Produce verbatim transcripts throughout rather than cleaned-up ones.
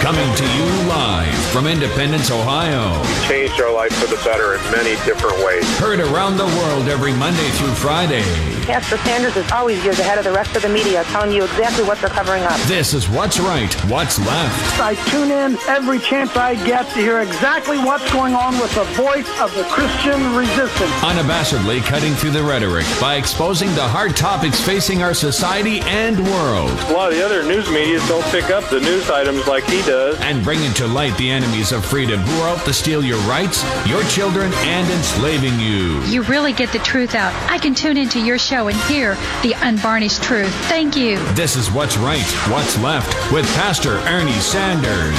Coming to you live from Independence, Ohio. Changed our life for the better in many different ways. Heard around the world every Monday through Friday. Pastor Sanders is always years ahead of the rest of the media, telling you exactly what they're covering up. This is What's Right, What's Left. I tune in every chance I get to hear exactly what's going on with the voice of the Christian resistance. Unabashedly cutting through the rhetoric by exposing the hard topics facing our society and world. A lot of the other news media don't pick up the news items like he does. And bringing to light the enemies of freedom who are out to steal your rights, your children, and enslaving you. You really get the truth out. I can tune into your show and hear the unvarnished truth. Thank you. This is What's Right, What's Left with Pastor Ernie Sanders.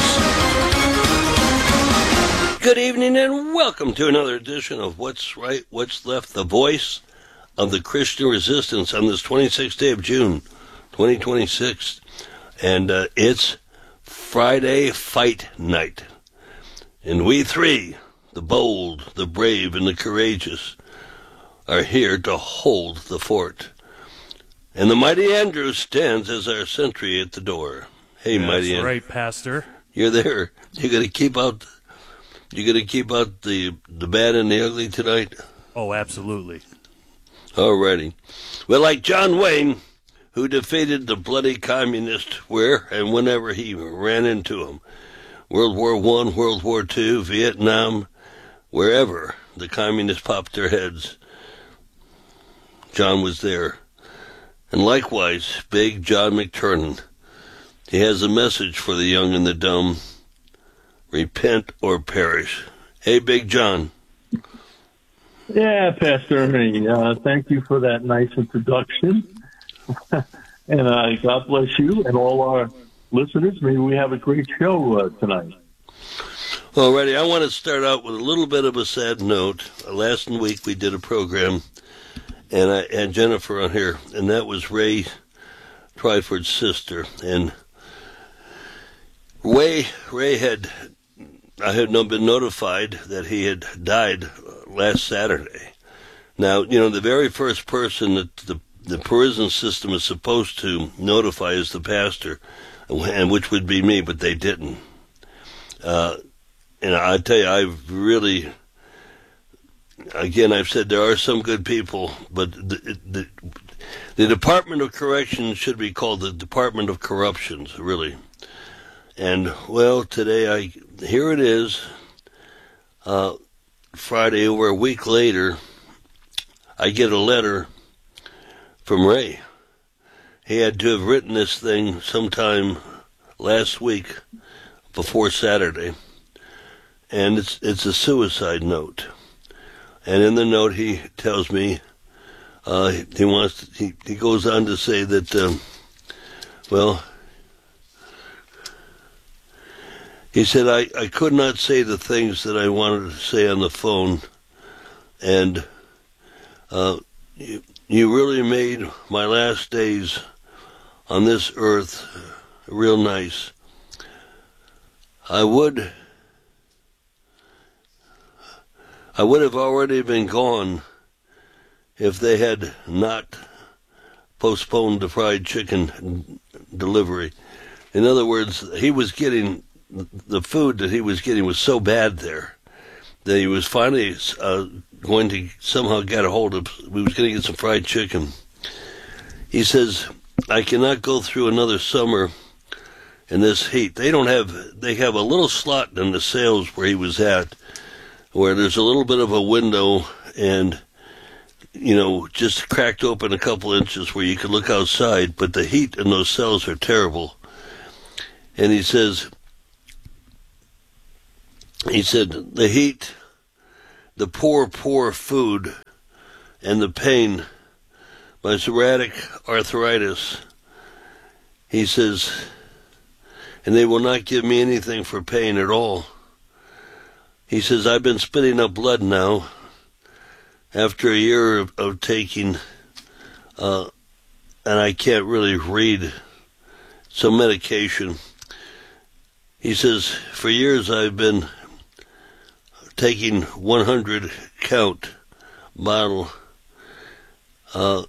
Good evening and welcome to another edition of What's Right, What's Left, the voice of the Christian resistance on this twenty-sixth day of June, twenty twenty-six. And uh, it's Friday Fight Night. And we three, the bold, the brave, and the courageous, are here to hold the fort. And the mighty Andrew stands as our sentry at the door. Hey, yeah, mighty Andrew. That's right, Pastor. You're there. You got to keep out. You got to keep out the the bad and the ugly tonight. Oh, absolutely. Alrighty. Well, like John Wayne, who defeated the bloody communist where and whenever he ran into him, World War One, World War Two, Vietnam, wherever the communists popped their heads, John was there. And likewise, Big John McTernan, he has a message for the young and the dumb. Repent or perish. Hey, Big John. Yeah, Pastor Ernie, uh, thank you for that nice introduction. and uh, God bless you and all our listeners. Maybe we have a great show uh, tonight. Alrighty, I want to start out with a little bit of a sad note. Uh, last week we did a program, and I had Jennifer on here, and that was Ray Twyford's sister. And Ray, Ray had, I had not been notified that he had died last Saturday. Now, you know, the very first person that the, the prison system is supposed to notify is the pastor, and which would be me, but they didn't. Uh, and I tell you, I've really, again, I've said there are some good people, but the, the, the Department of Corrections should be called the Department of Corruptions, really. And, well, today, I here it is, uh, Friday, over a week later, I get a letter from Ray. He had to have written this thing sometime last week, before Saturday, and it's it's a suicide note. And in the note, he tells me uh, he wants to, he he goes on to say that um, well. He said, I, I could not say the things that I wanted to say on the phone, and uh, you, you really made my last days on this earth real nice. I would, I would have already been gone if they had not postponed the fried chicken delivery. In other words, he was getting... the food that he was getting was so bad there that he was finally uh, going to somehow get a hold of, we was going to get some fried chicken. He says, I cannot go through another summer in this heat. They don't have, they have a little slot in the sales where he was at, where there's a little bit of a window and, you know, just cracked open a couple inches where you can look outside, but the heat in those cells are terrible. And he says, He said, the heat, the poor, poor food, and the pain, my psoriatic arthritis, he says, and they will not give me anything for pain at all. He says, I've been spitting up blood now after a year of, of taking, uh, and I can't really read, some medication. He says, for years I've been taking one hundred count bottle. Uh,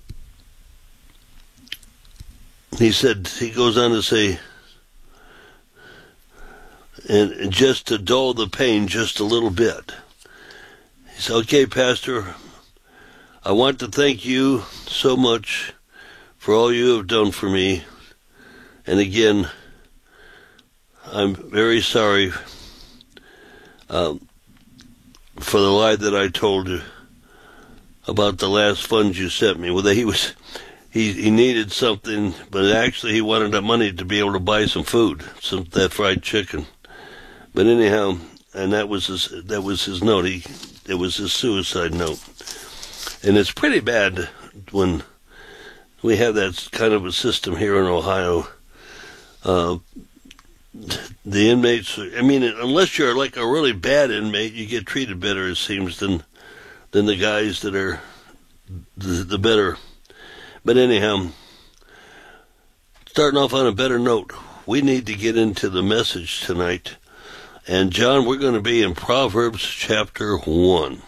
he said, he goes on to say, and, and just to dull the pain just a little bit. He said, okay, Pastor, I want to thank you so much for all you have done for me. And again, I'm very sorry um, for the lie that I told you about the last funds you sent me. Well, he was he he needed something, but actually he wanted the money to be able to buy some food, some that fried chicken. But anyhow, and that was his that was his note. He it was his suicide note, and it's pretty bad when we have that kind of a system here in Ohio. Uh, the inmates, I mean, unless you're like a really bad inmate, you get treated better, it seems, than than the guys that are the, the better. But anyhow, starting off on a better note, we need to get into the message tonight. And John, we're going to be in Proverbs chapter one.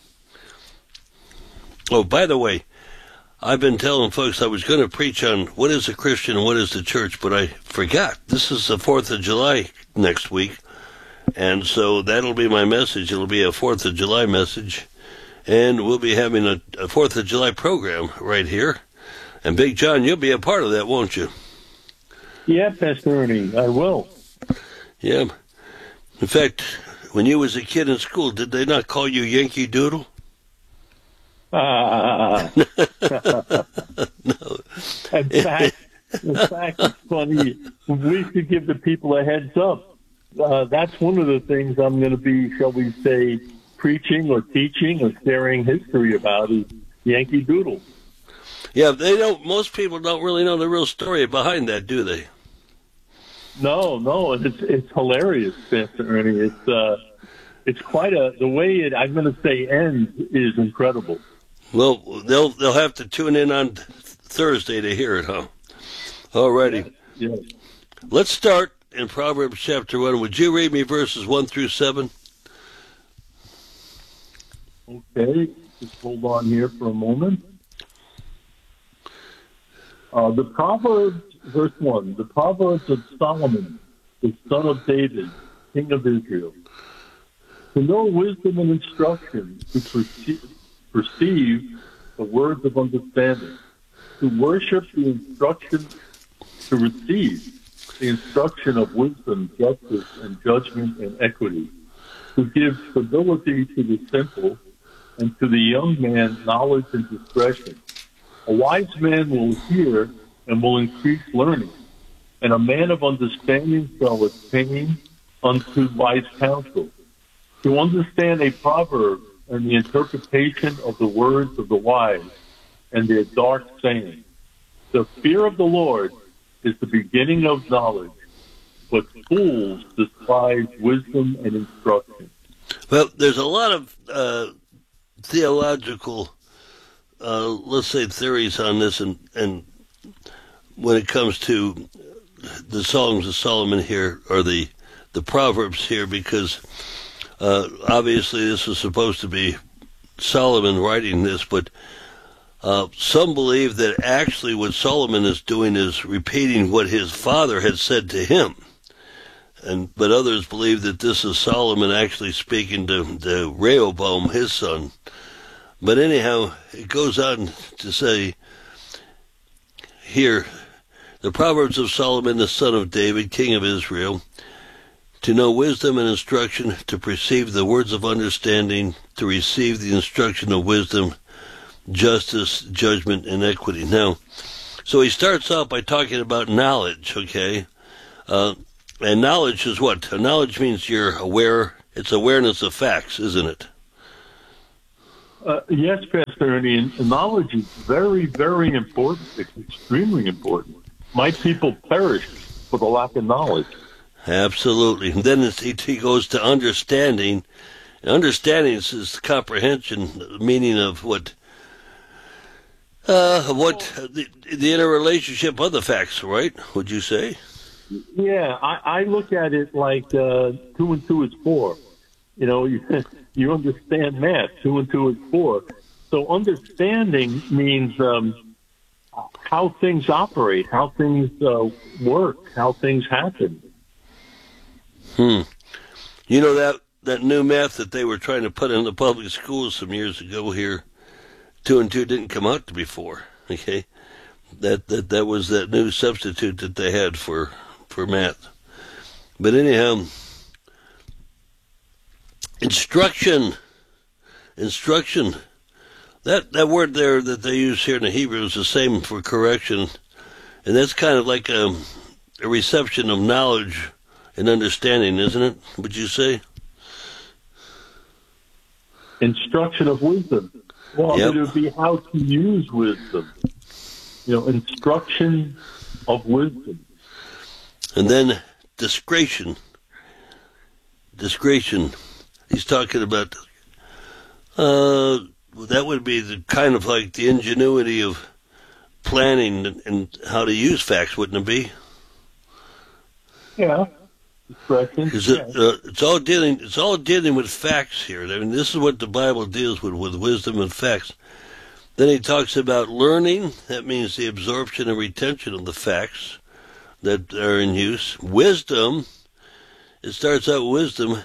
Oh, by the way, I've been telling folks I was going to preach on what is a Christian and what is the church, but I forgot. This is the fourth of July next week, and so that'll be my message. It'll be a fourth of July message, and we'll be having a, a fourth of July program right here. And Big John, you'll be a part of that, won't you? Yeah, Pastor Ernie, I will. Yeah. In fact, when you was a kid in school, did they not call you Yankee Doodle? Ah. No. In fact, in fact, it's funny. We should give the people a heads up. Uh, that's one of the things I'm going to be, shall we say, preaching or teaching or sharing history about is Yankee Doodle. Yeah, they don't. Most people don't really know the real story behind that, do they? No, no, it's it's hilarious, Pastor Ernie. It's uh, it's quite a the way it. I'm going to say ends is incredible. Well, they'll they'll have to tune in on Thursday to hear it, huh? Alrighty. Yes. Yes. Let's start in Proverbs chapter one. Would you read me verses one through seven? Okay. Just hold on here for a moment. Uh, the Proverbs, verse one, the Proverbs of Solomon, the son of David, king of Israel. To know wisdom and instruction, to perceive, perceive the words of understanding, to worship the instruction, to receive the instruction of wisdom, justice, and judgment and equity, to give stability to the simple, and to the young man knowledge and discretion. A wise man will hear and will increase learning, and a man of understanding shall attain unto wise counsel. To understand a proverb and the interpretation of the words of the wise and their dark saying. The fear of the Lord is the beginning of knowledge, but fools despise wisdom and instruction. Well, there's a lot of uh, theological Uh, let's say theories on this, and, and when it comes to the Songs of Solomon here, or the, the Proverbs here, because uh, obviously this is supposed to be Solomon writing this, but uh, some believe that actually what Solomon is doing is repeating what his father had said to him. And but others believe that this is Solomon actually speaking to, to Rehoboam, his son. But anyhow, it goes on to say here, the Proverbs of Solomon, the son of David, king of Israel, to know wisdom and instruction, to perceive the words of understanding, to receive the instruction of wisdom, justice, judgment, and equity. Now, so he starts out by talking about knowledge, okay? Uh, and knowledge is what? Knowledge means you're aware. It's awareness of facts, isn't it? Uh, yes, Pastor Ernie, and knowledge is very, very important. It's extremely important. My people perish for the lack of knowledge. Absolutely. And then he, he goes to understanding. Understanding is the comprehension, the meaning of what, uh, what the, the interrelationship of the facts, right? Would you say? Yeah, I, I look at it like uh, two and two is four. You know, you, you understand math. Two and two is four. So understanding means um, how things operate, how things uh, work, how things happen. Hmm. You know that that new math that they were trying to put in the public schools some years ago here, two and two didn't come out to be four. Okay, that that that was that new substitute that they had for for math. But anyhow, instruction, instruction. That that word there that they use here in the Hebrew is the same for correction, and that's kind of like a, a reception of knowledge and understanding, isn't it? Would you say? Instruction of wisdom. Well, Yep. it would be how to use wisdom. You know, instruction of wisdom. And then discretion. Discretion. He's talking about, uh, that would be the kind of like the ingenuity of planning and, and how to use facts, wouldn't it be? Yeah. Discretion. Is it, uh, it's all dealing. It's all dealing with facts here. I mean, this is what the Bible deals with, with wisdom and facts. Then he talks about learning. That means the absorption and retention of the facts that are in use. Wisdom. It starts out with wisdom,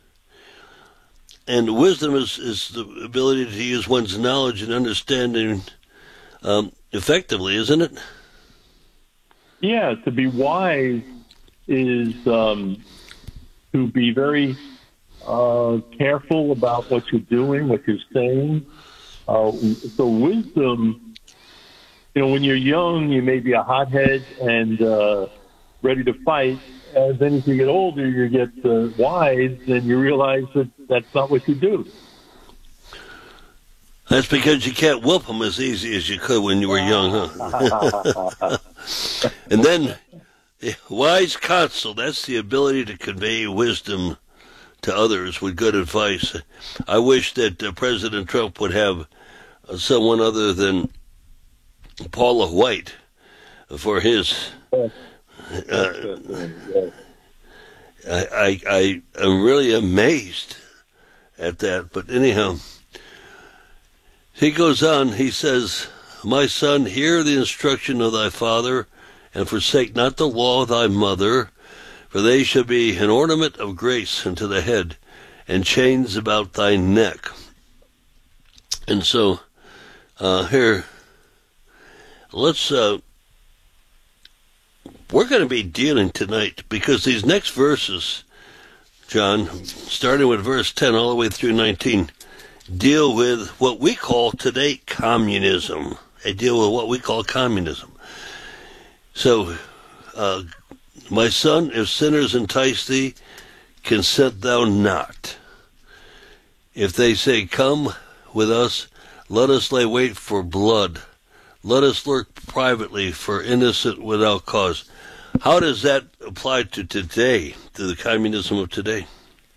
and wisdom is is the ability to use one's knowledge and understanding um, effectively, isn't it? Yeah, to be wise is um, to be very uh, careful about what you're doing, what you're saying. Uh, so wisdom, you know, when you're young, you may be a hothead and uh, ready to fight. And then as you get older, you get uh, wise, and you realize that that's not what you do. That's because you can't whoop them as easy as you could when you were young, huh? And then, wise counsel, that's the ability to convey wisdom to others with good advice. I wish that uh, President Trump would have uh, someone other than Paula White for his... Uh, I, I, I am really amazed at that. But anyhow, he goes on, he says, "My son, hear the instruction of thy father, and forsake not the law of thy mother, for they shall be an ornament of grace unto the head, and chains about thy neck." And so, uh, here, let's, uh, we're going to be dealing tonight, because these next verses, John, starting with verse ten all the way through nineteen, deal with what we call today communism. They deal with what we call communism. So, uh, my son, if sinners entice thee, consent thou not. If they say, come with us, let us lay wait for blood. Let us lurk privately for innocent without cause. How does that apply to today, to the communism of today?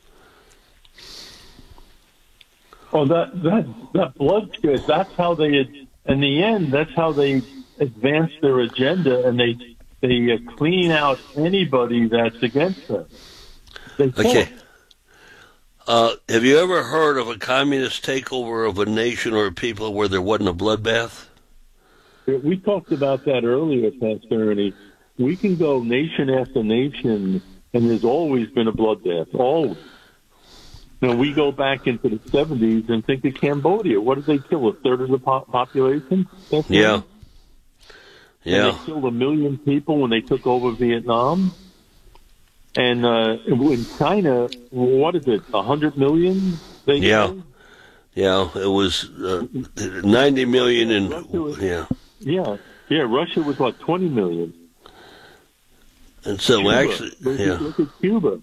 Oh, that that that bloodshed. That's how they, in the end, that's how they advance their agenda, and they they uh, clean out anybody that's against them. They Okay. Uh, have you ever heard of a communist takeover of a nation or a people where there wasn't a bloodbath? We talked about that earlier, Pastor Ernie. We can go nation after nation, and there's always been a bloodbath. Always. You know, we go back into the seventies and think of Cambodia. What did they kill? A third of the po- population? That's Yeah. right. Yeah. And they killed a million people when they took over Vietnam. And uh, in China, what is it? A hundred million? They Yeah. killed? Yeah, it was uh, ninety million in, yeah. Yeah. Yeah, Russia was, what, twenty million? And so Cuba. actually, Look, yeah. look at Cuba.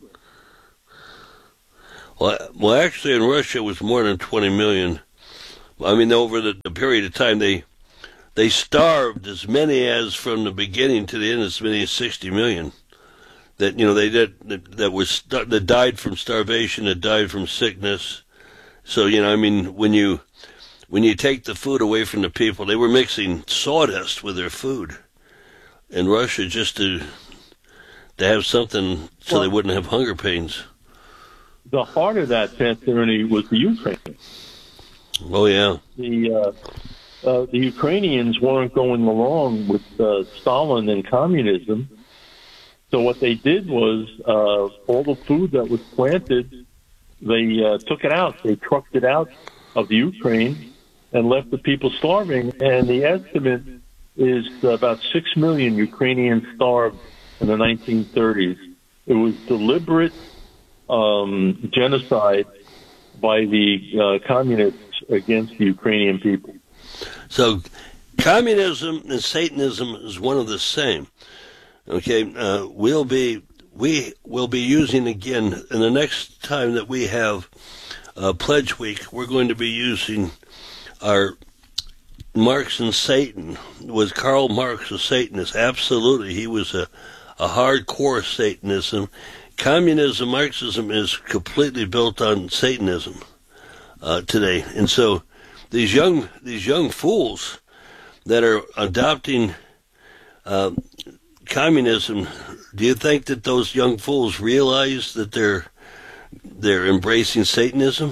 Well, well, actually, in Russia, it was more than twenty million. I mean, over the, the period of time, they they starved as many as from the beginning to the end, as many as sixty million. That you know they did that, that was that died from starvation, that died from sickness. So you know, I mean, when you when you take the food away from the people, they were mixing sawdust with their food in Russia just to to have something so well, they wouldn't have hunger pains. The heart of that, Pastor Ernie, was the Ukraine. Oh yeah, The uh, uh, the Ukrainians weren't going along with uh, Stalin and communism, So what they did was uh, all the food that was planted, they uh, took it out. They trucked it out of the Ukraine and left the people starving. And the estimate is about six million Ukrainians starved in the nineteen thirties. It was deliberate um, genocide by the uh, communists against the Ukrainian people. So communism and Satanism is one of the same. Okay, uh, we'll be we will be using again in the next time that we have uh, Pledge Week. We're going to be using our Marx and Satan. Was Karl Marx a Satanist? Absolutely, he was a a hardcore Satanism. Communism, Marxism is completely built on Satanism uh, today, and so these young these young fools that are adopting uh, communism, do you think that those young fools realize that they're they're embracing Satanism?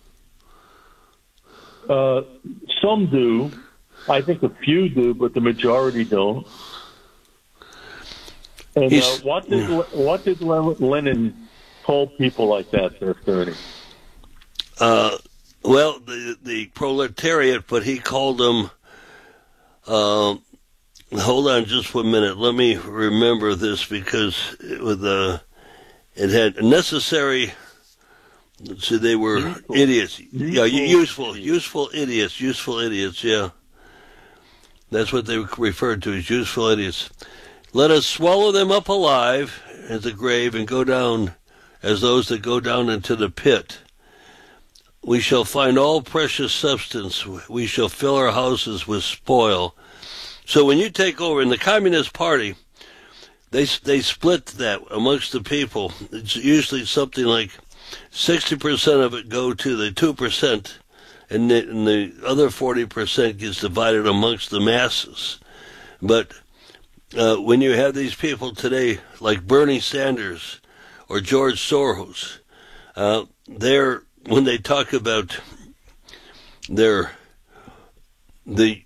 Uh, some do. I think a few do, but the majority don't. And uh, what did what did Lenin call people like that, Sir Ernie? Uh, well, the the proletariat, but he called them. Uh, hold on, just one minute. Let me remember this because it was uh, it had necessary. So they were useful. idiots. Useful. Yeah, useful, useful idiots, useful idiots. Yeah, that's what they referred to as useful idiots. Let us swallow them up alive as the grave and go down as those that go down into the pit. We shall find all precious substance. We shall fill our houses with spoil. So when you take over in the Communist Party, they they split that amongst the people. It's usually something like sixty percent of it go to the two percent, and the, and the other forty percent gets divided amongst the masses. But Uh, when you have these people today, like Bernie Sanders or George Soros, uh, they're when they talk about their the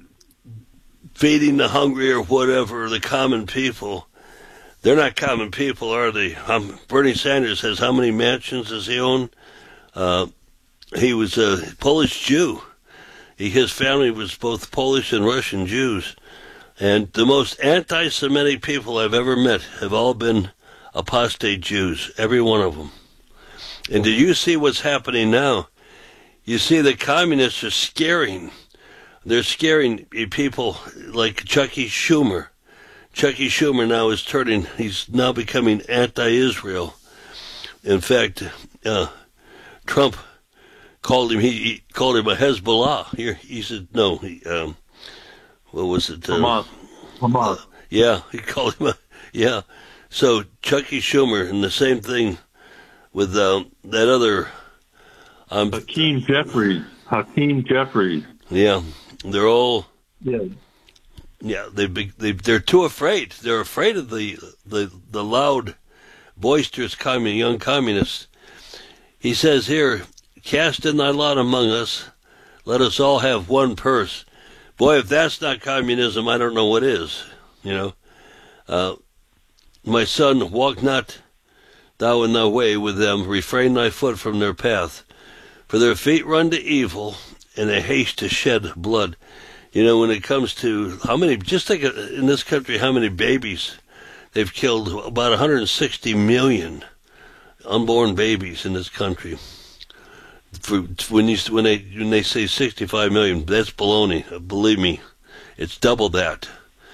feeding the hungry or whatever, the common people, they're not common people, are they? Um, Bernie Sanders has how many mansions does he own? Uh, he was a Polish Jew. He, his family was both Polish and Russian Jews. And the most anti-Semitic people I've ever met have all been apostate Jews, every one of them. And do you see what's happening now? You see the communists are scaring. They're scaring people like Chucky Schumer. Chucky Schumer now is turning, he's now becoming anti-Israel. In fact, uh, Trump called him, he, he called him a Hezbollah. Here, he said, no, he, um, what was it? Uh, Hamas. Hamas. Uh, yeah, he called him a, yeah. So Chucky Schumer, and the same thing with uh, that other... Um, Hakeem Jeffries. Hakeem Jeffries. Yeah, they're all... Yeah. Yeah, they, they, they're too afraid. They're afraid of the, the, the loud, boisterous commun, young communists. He says here, cast in thy lot among us, let us all have one purse. Boy, if that's not communism, I don't know what is, you know. Uh, my son, walk not thou in thy way with them, refrain thy foot from their path. For their feet run to evil, and they haste to shed blood. You know, when it comes to how many, just think in this country how many babies they've killed, about one hundred sixty million unborn babies in this country. For, when you when they when they say sixty-five million, that's baloney. Believe me, it's double that.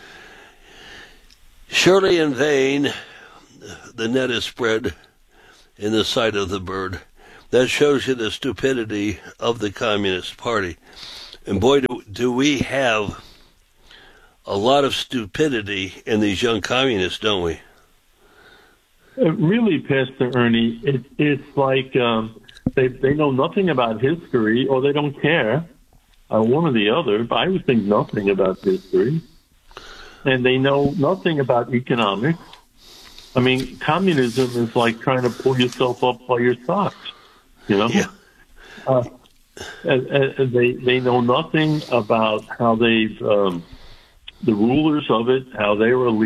Surely in vain the net is spread in the sight of the bird. That shows you the stupidity of the Communist Party. And boy, do, do we have a lot of stupidity in these young communists, don't we? Uh, really, Pastor Ernie, it, it's like um, they they know nothing about history, or they don't care, uh, one or the other. But I would think nothing about history, and they know nothing about economics. I mean, communism is like trying to pull yourself up by your socks, you know? Yeah. Uh, and, and they they know nothing about how they've um, the rulers of it, how they were elite,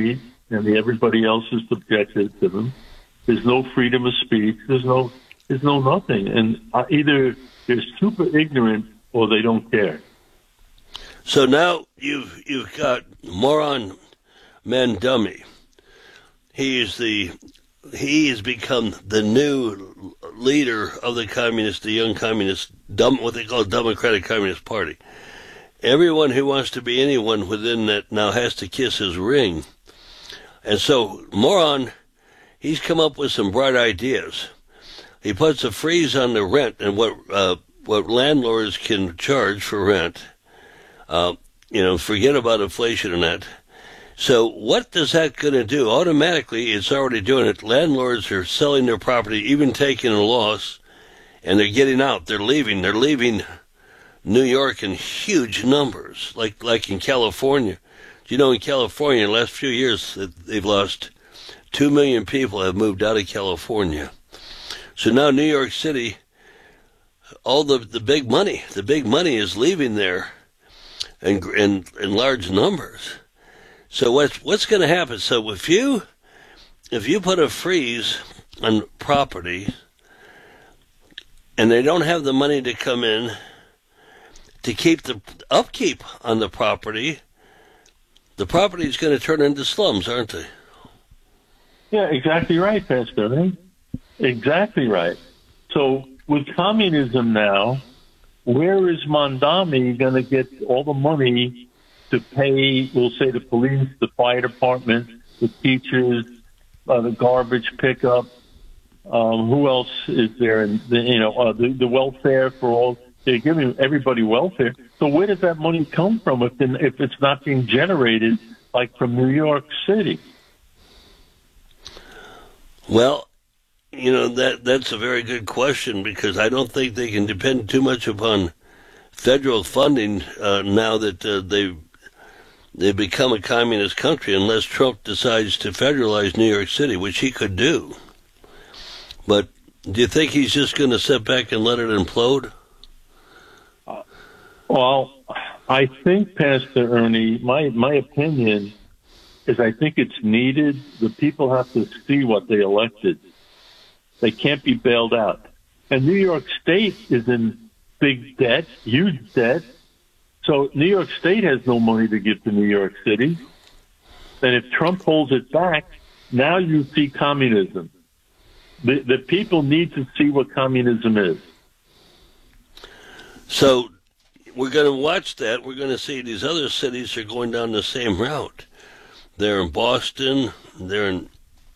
and the, everybody else is subjected to them. There's no freedom of speech. There's no, there's no nothing. And uh, either they're super ignorant or they don't care. So now you've you've got Moran Mandami. He is the he has become the new leader of the communist, the young communist, dumb, what they call Democratic Communist Party. Everyone who wants to be anyone within that now has to kiss his ring. And so Moran, he's come up with some bright ideas. He puts a freeze on the rent and what uh, what landlords can charge for rent. Uh, you know, forget about inflation and that. So what is that going to do? Automatically, it's already doing it. Landlords are selling their property, even taking a loss, and they're getting out. They're leaving. They're leaving New York in huge numbers, like like in California. You know, in California, in the last few years, they've lost two million people have moved out of California. So now New York City, all the, the big money, the big money is leaving there in, in, in large numbers. So what's, what's going to happen? So if you, if you put a freeze on property and they don't have the money to come in to keep the upkeep on the property, the property is going to turn into slums, aren't they? Yeah, exactly right, Pastor. Right? Exactly right. So with communism now, where is Mandami going to get all the money to pay, we'll say, the police, the fire department, the teachers, uh, the garbage pickup? Um, who else is there? And the, you know, uh, the, the welfare for all. They're giving everybody welfare. So where does that money come from if if it's not being generated like from New York City? Well, you know, that that's a very good question, because I don't think they can depend too much upon federal funding uh, now that uh, they've, they've become a communist country, unless Trump decides to federalize New York City, which he could do. But do you think he's just going to sit back and let it implode? Uh, well, I think, Pastor Ernie, my, my opinion is I think it's needed. The people have to see what they elected. They can't be bailed out. And New York State is in big debt, huge debt. So New York State has no money to give to New York City. And if Trump holds it back, now you see communism. The, the people need to see what communism is. So we're going to watch that. We're going to see these other cities are going down the same route. They're in Boston. They're in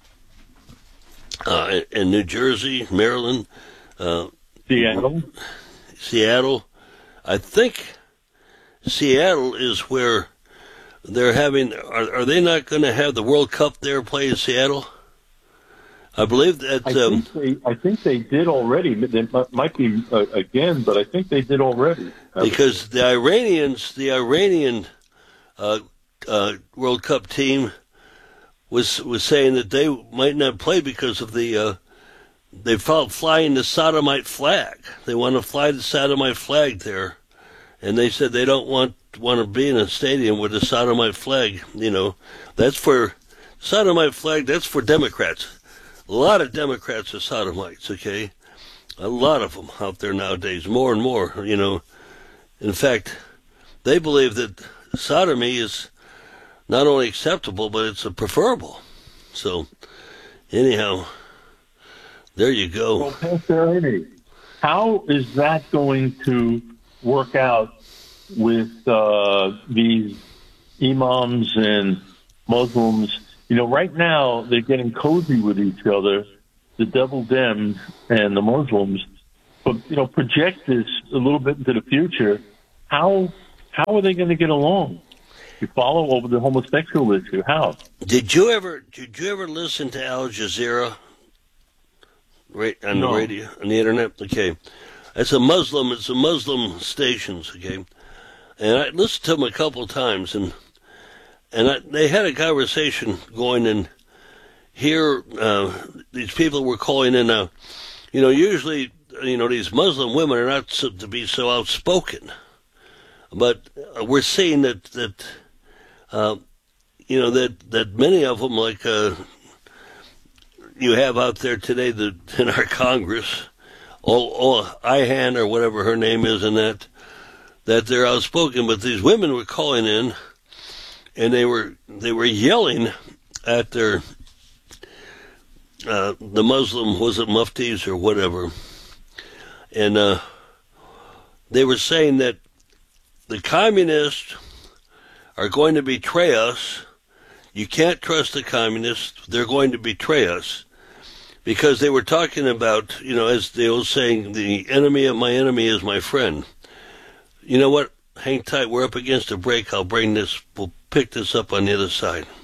uh, in New Jersey, Maryland, uh, Seattle. Seattle. I think Seattle is where they're having. Are, are they not going to have the World Cup there play in Seattle? I believe that. I, um, think they, I think they did already. They might be uh, again, but I think they did already. Because the Iranians, the Iranian uh, uh, World Cup team was was saying that they might not play because of the uh, they felt flying the sodomite flag. They want to fly the sodomite flag there, and they said they don't want want to be in a stadium with a sodomite flag. You know, that's for sodomite flag. That's for Democrats. A lot of Democrats are sodomites, okay? A lot of them out there nowadays, more and more, you know. In fact, they believe that sodomy is not only acceptable, but it's a preferable. So, anyhow, there you go. Well, Pastor Ernie, how is that going to work out with uh, these imams and Muslims? You know, right now they're getting cozy with each other, the devil Dems and the Muslims. But, you know, project this a little bit into the future. How how are they going to get along? You follow over the homosexual issue. How? Did you ever did you ever listen to Al Jazeera right on No. the radio, on the internet? Okay. It's a Muslim, it's a Muslim stations, okay? And I listened to them a couple of times, and And I, they had a conversation going, and here uh, these people were calling in. Uh, you know, usually, you know, these Muslim women are not so, to be so outspoken, but uh, we're seeing that that uh, you know, that, that many of them, like uh, you have out there today that in our Congress, all, all Ihan or whatever her name is, and that that they're outspoken. But these women were calling in, and they were they were yelling at their uh, the Muslim, was it muftis or whatever, and uh, they were saying that the communists are going to betray us. You can't trust the communists. They're going to betray us. Because they were talking about, you know, as the old saying, the enemy of my enemy is my friend. You know what? Hang tight. We're up against a break. I'll bring this, we'll pick this up on the other side.